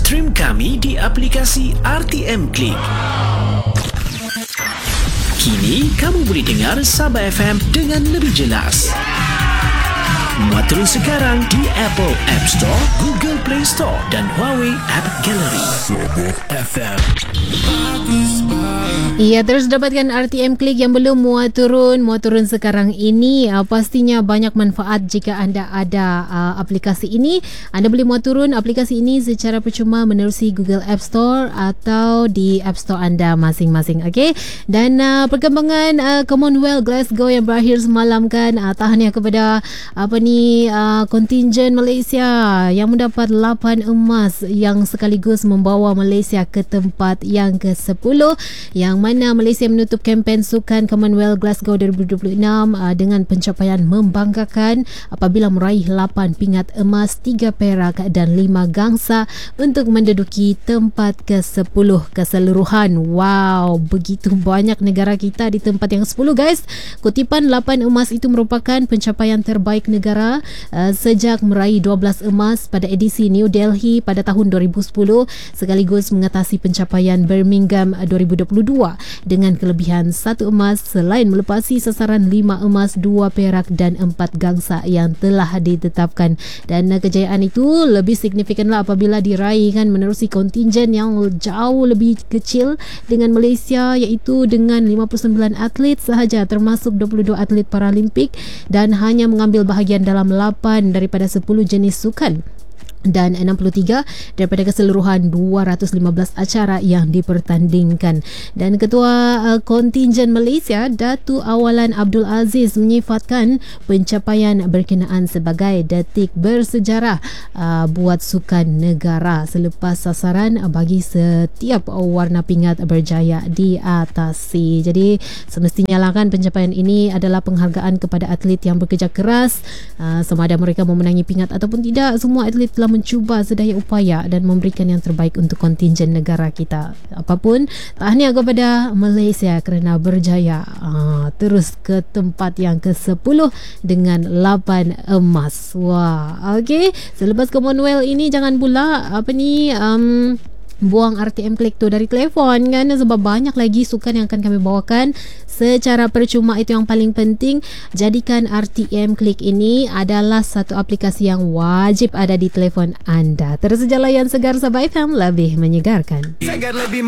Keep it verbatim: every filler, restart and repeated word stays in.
Stream kami di aplikasi R T M Click. Kini kamu boleh dengar Sabah F M dengan lebih jelas. Muat turun sekarang di Apple App Store, Google Play Store dan Huawei App Gallery. Sabah F M. Ya, terus dapatkan R T M Click yang belum muat turun, muat turun sekarang ini. Uh, pastinya banyak manfaat jika anda ada uh, aplikasi ini. Anda boleh muat turun aplikasi ini secara percuma menerusi Google App Store atau di App Store anda masing-masing. Okey. Dan uh, perkembangan uh, Commonwealth Glasgow yang berakhir semalam kan, uh, tahniah kepada apa ni uh, kontingen Malaysia yang mendapat lapan emas yang sekaligus membawa Malaysia ke tempat yang ke sepuluh, yang mana Malaysia menutup kempen Sukan Commonwealth Glasgow dua ribu dua puluh enam uh, dengan pencapaian membanggakan apabila meraih lapan pingat emas, tiga perak dan lima gangsa untuk menduduki tempat ke sepuluh keseluruhan. Wow, begitu banyak negara kita di tempat yang sepuluh, guys. Kutipan lapan emas itu merupakan pencapaian terbaik negara uh, sejak meraih dua belas emas pada edisi New Delhi pada tahun dua ribu sepuluh, sekaligus mengatasi pencapaian Birmingham dua ribu dua puluh dua dengan kelebihan satu emas selain melepasi sasaran lima emas, dua perak dan empat gangsa yang telah ditetapkan. Dan uh, kejayaan itu lebih signifikanlah apabila diraih kan menerusi kontingen yang jauh lebih kecil dengan Malaysia, iaitu dengan lima puluh sembilan atlet sahaja termasuk dua puluh dua atlet Paralimpik dan hanya mengambil bahagian dalam lapan daripada sepuluh jenis sukan dan enam puluh tiga daripada keseluruhan dua ratus lima belas acara yang dipertandingkan. Dan Ketua uh, Kontingen Malaysia, Datu Awalan Abdul Aziz, menyifatkan pencapaian berkenaan sebagai detik bersejarah uh, buat sukan negara selepas sasaran bagi setiap warna pingat berjaya diatasi. Jadi semestinya lah kan pencapaian ini adalah penghargaan kepada atlet yang bekerja keras, uh, sama ada mereka memenangi pingat ataupun tidak. Semua atlet telah mencuba sedaya upaya dan memberikan yang terbaik untuk kontingen negara kita. Apapun, tahniah kepada Malaysia kerana berjaya uh, terus ke tempat yang ke sepuluh dengan lapan emas. Wah, okey. Selepas Commonwealth ini jangan pula apa ni um, buang R T M Click tu dari telefon kan, sebab banyak lagi sukan yang akan kami bawakan secara percuma. Itu yang paling penting. Jadikan R T M Click ini adalah satu aplikasi yang wajib ada di telefon anda. Terus jalan yang segar Sabah F M, lebih menyegarkan. Segar lebih